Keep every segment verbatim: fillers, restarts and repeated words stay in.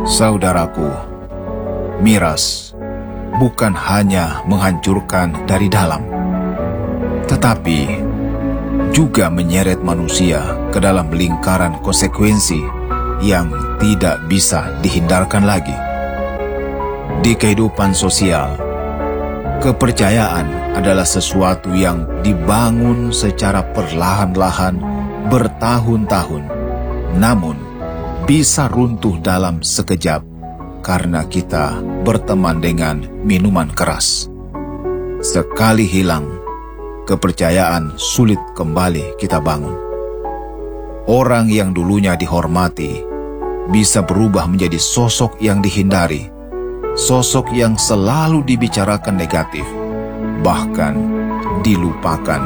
Saudaraku, miras bukan hanya menghancurkan dari dalam, tetapi juga menyeret manusia ke dalam lingkaran konsekuensi yang tidak bisa dihindarkan lagi. Di kehidupan sosial, kepercayaan adalah sesuatu yang dibangun secara perlahan-lahan bertahun-tahun, namun bisa runtuh dalam sekejap karena kita berteman dengan minuman keras. Sekali hilang, kepercayaan sulit kembali kita bangun. Orang yang dulunya dihormati bisa berubah menjadi sosok yang dihindari, sosok yang selalu dibicarakan negatif, bahkan dilupakan.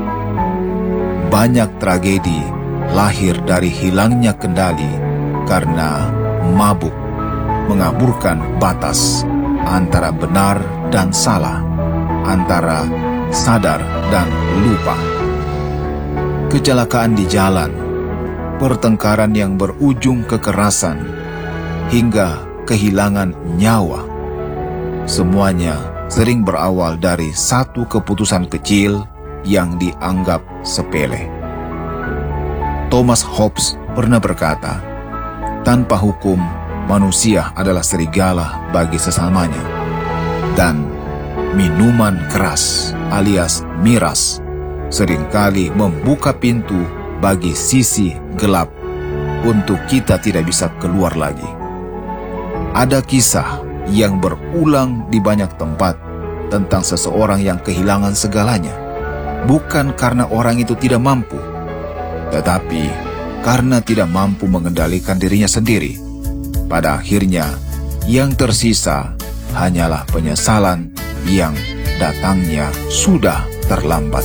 Banyak tragedi lahir dari hilangnya kendali karena mabuk mengaburkan batas antara benar dan salah, antara sadar dan lupa. Kecelakaan di jalan, pertengkaran yang berujung kekerasan, hingga kehilangan nyawa. Semuanya sering berawal dari satu keputusan kecil yang dianggap sepele. Thomas Hobbes pernah berkata, tanpa hukum, manusia adalah serigala bagi sesamanya. Dan minuman keras alias miras seringkali membuka pintu bagi sisi gelap untuk kita tidak bisa keluar lagi. Ada kisah yang berulang di banyak tempat tentang seseorang yang kehilangan segalanya, bukan karena orang itu tidak mampu, tetapi karena tidak mampu mengendalikan dirinya sendiri. Pada akhirnya, yang tersisa hanyalah penyesalan yang datangnya sudah terlambat.